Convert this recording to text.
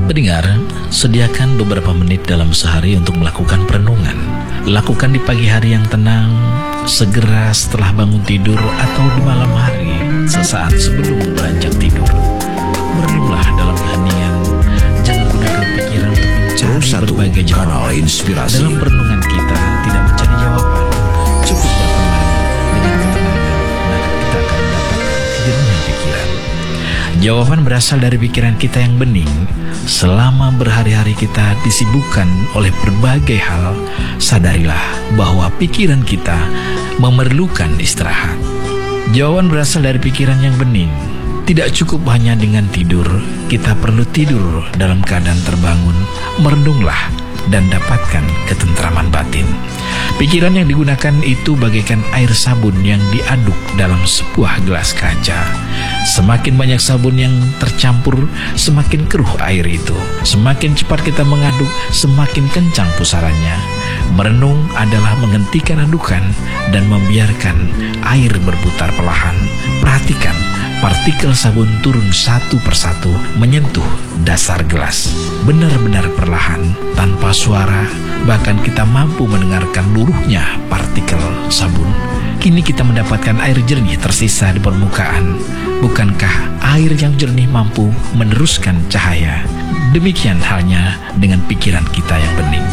Pendengar, sediakan beberapa menit dalam sehari untuk melakukan perenungan. Lakukan di pagi hari yang tenang, segera setelah bangun tidur, atau di malam hari sesaat sebelum beranjak tidur. Merenunglah dalam keheningan, jangan gunakan pikiran untuk mencari berbagai jawaban. Inspirasi. Dalam perenungan kita tidak mencari jawaban, cukup berteman dengan ketenangan, maka kita akan mendapatkan kejernihan pikiran. Jawaban berasal dari pikiran kita yang bening. Selama berhari-hari kita disibukkan oleh berbagai hal, sadarilah bahwa pikiran kita memerlukan istirahat. Jawaban berasal dari pikiran yang bening. Tidak cukup hanya dengan tidur, kita perlu tidur dalam keadaan terbangun. Merenunglah dan dapatkan ketentraman batin. Pikiran yang digunakan itu bagaikan air sabun yang diaduk dalam sebuah gelas kaca. Semakin banyak sabun yang tercampur, semakin keruh air itu. Semakin cepat kita mengaduk, semakin kencang pusarannya. Merenung adalah menghentikan adukan dan membiarkan air berputar perlahan. Perhatikan, partikel sabun turun satu persatu menyentuh dasar gelas. Benar-benar perlahan, tanpa suara, bahkan kita mampu mendengarkan luruhnya partikel sabun. Kini kita mendapatkan air jernih tersisa di permukaan. Bukankah air yang jernih mampu meneruskan cahaya? Demikian halnya dengan pikiran kita yang bening.